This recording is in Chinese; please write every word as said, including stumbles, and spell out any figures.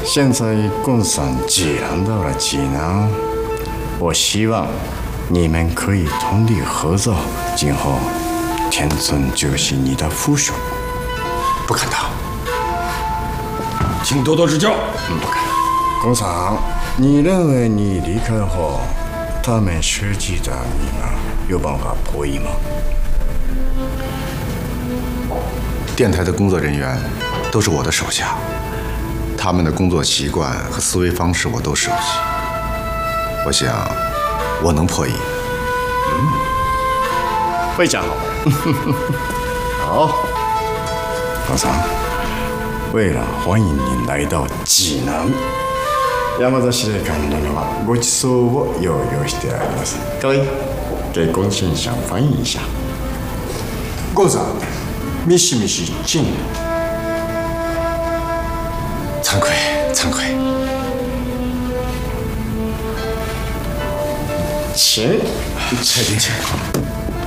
现在共产济南到了济南，我希望你们可以通力合作，今后田村就是你的附属。 不敢当，请多多指教。 嗯，不敢。工厂，你认为你离开后，他们设计的密码有办法破译吗？ 电台的工作人员都是我的手下，他们的工作习惯和思维方式我都熟悉。我想，我能破译。 嗯，非常好。好，工厂，为了欢迎您来到济南。山田司令官にはご馳走を用意してあります。各位，给龚先生翻译一下。 龚さん、ミシミシ进。 惭愧，惭愧。 请， 蔡丁请。